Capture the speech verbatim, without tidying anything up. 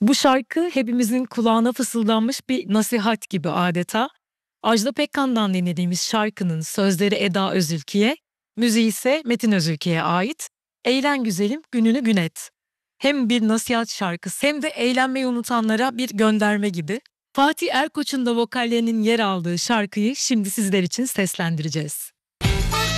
Bu şarkı hepimizin kulağına fısıldanmış bir nasihat gibi adeta. Ajda Pekkan'dan dinlediğimiz şarkının sözleri Eda Özülki'ye, müziği ise Metin Özülki'ye ait. Eğlen güzelim, gününü gün et. Hem bir nasihat şarkısı hem de eğlenmeyi unutanlara bir gönderme gibi. Fatih Erkoç'un da vokallerinin yer aldığı şarkıyı şimdi sizler için seslendireceğiz.